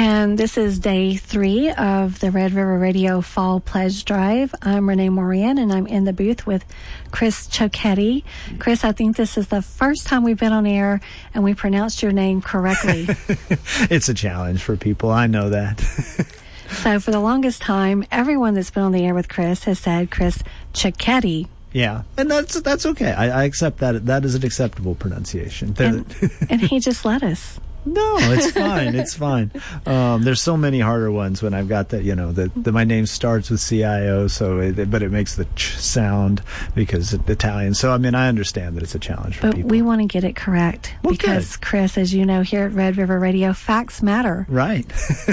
And this is day 3 of the Red River Radio Fall Pledge Drive. I'm Renee Moran, and I'm in the booth with Chris Choquette. Chris, I think this is the first time we've been on air and we pronounced your name correctly. It's a challenge for people. I know that. So for the longest time, everyone that's been on the air with Chris has said Chris Choquette. Yeah, and that's okay. I accept that. That is an acceptable pronunciation. And he just let us. No, it's fine. It's fine. There's so many harder ones when I've got that, my name starts with CIO, but it makes the ch sound because it's Italian. So, I understand that it's a challenge for people. But we want to get it correct because, good. Chris, as you know, here at Red River Radio, facts matter. Right.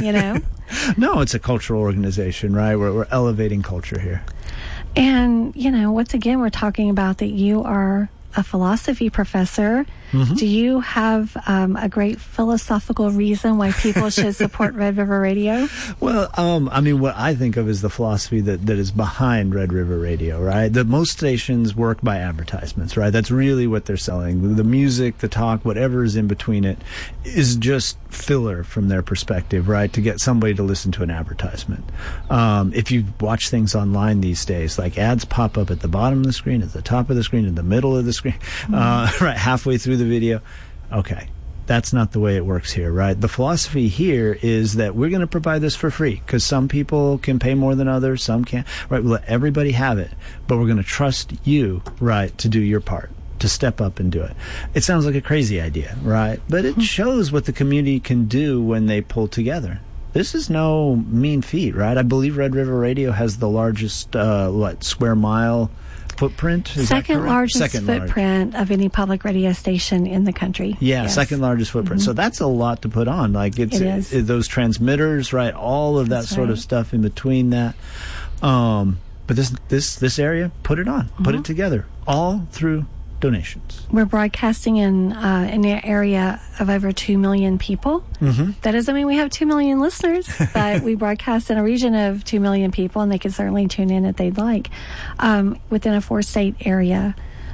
No, it's a cultural organization, right? We're elevating culture here. And, once again, we're talking about that you are a philosophy professor. Mm-hmm. Do you have a great philosophical reason why people should support Red River Radio? Well, what I think of is the philosophy that is behind Red River Radio, right? That most stations work by advertisements, right? That's really what they're selling. The music, the talk, whatever is in between it is just filler from their perspective, right? To get somebody to listen to an advertisement. If you watch things online these days, like ads pop up at the bottom of the screen, at the top of the screen, in the middle of the screen, right halfway through the video. Okay, that's not the way it works here, right? The philosophy here is that we're going to provide this for free because some people can pay more than others, some can't, right? We'll let everybody have it, but we're going to trust you, right, to do your part, to step up and do it. It sounds like a crazy idea, right? But it shows what the community can do when they pull together. This is no mean feat, right? I believe Red River Radio has the largest, square mile footprint? Second largest footprint of any public radio station in the country. Yeah, yes. Second largest footprint. Mm-hmm. So that's a lot to put on. Like it is. Those transmitters, right? All of that sort of stuff in between that. But this area, put it on, put it together, all through donations. We're broadcasting in an area of over 2 million people. Mm-hmm. That doesn't mean we have 2 million listeners, but we broadcast in a region of 2 million people, and they can certainly tune in if they'd like. Within a 4-state area,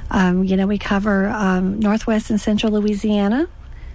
we cover northwest and central Louisiana,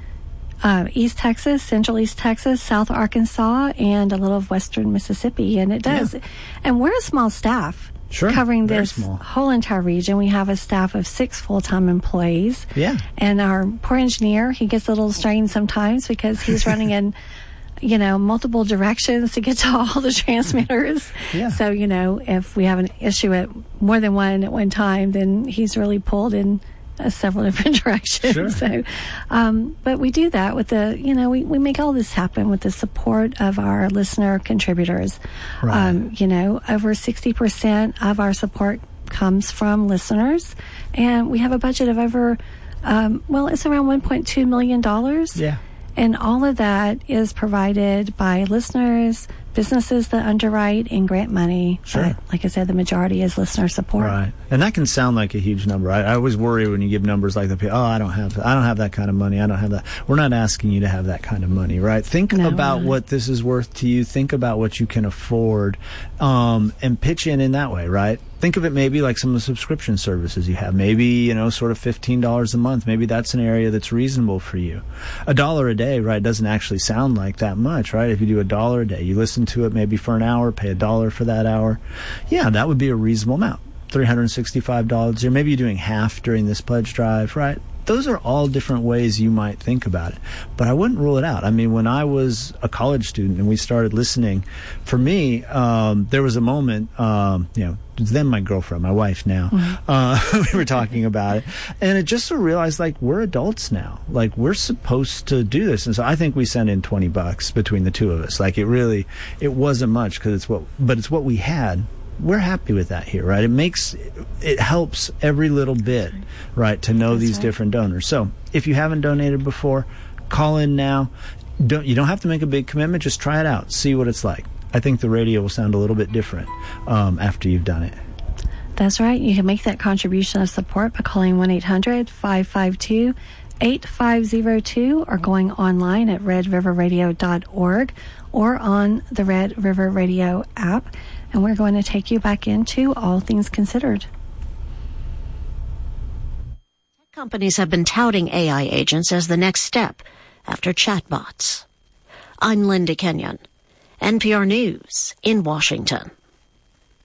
East Texas, central East Texas, South Arkansas, and a little of western Mississippi. And it does. Yeah. And we're a small staff. Sure, covering this whole entire region. We have a staff of 6 full-time employees. Yeah. And our poor engineer, he gets a little strained sometimes because he's running in, multiple directions to get to all the transmitters. Yeah. So, if we have an issue at more than one at one time, then he's really pulled in several different directions. Sure. So, but we do that with we make all this happen with the support of our listener contributors. Right. Over 60% of our support comes from listeners, and we have a budget of over, it's around $1.2 million. Yeah. And all of that is provided by listeners, businesses that underwrite and grant money. Sure. But like I said, the majority is listener support. Right. And that can sound like a huge number. I always worry when you give numbers like that. I don't have that kind of money. I don't have that. We're not asking you to have that kind of money, right? Think about what this is worth to you. Think about what you can afford, and pitch in that way, right? Think of it maybe like some of the subscription services you have. Maybe, sort of $15 a month. Maybe that's an area that's reasonable for you. $1 a day, right, doesn't actually sound like that much, right? If you do $1 a day, you listen to it maybe for an hour, pay $1 for that hour. Yeah, that would be a reasonable amount. $365 a year. Maybe you're doing half during this pledge drive, right? Those are all different ways you might think about it. But I wouldn't rule it out. When I was a college student and we started listening, for me, there was a moment, then my girlfriend, my wife now, we were talking about it. And it just sort of realized, we're adults now. We're supposed to do this. And so I think we sent in $20 between the two of us. It wasn't much because it's what we had. We're happy with that here, right? It helps every little bit, right, to know these different donors. So if you haven't donated before, call in now. You don't have to make a big commitment. Just try it out. See what it's like. I think the radio will sound a little bit different after you've done it. That's right. You can make that contribution of support by calling 1-800-552-8502 or going online at redriverradio.org or on the Red River Radio app. And we're going to take you back into All Things Considered. Tech companies have been touting AI agents as the next step after chatbots. I'm Linda Kenyon, NPR News in Washington.